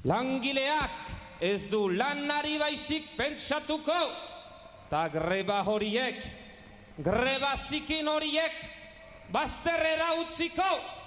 Langileak ez du lanari baizik pentsatuko, ta greba horiek, greba zikin horiek, bazterrera utziko.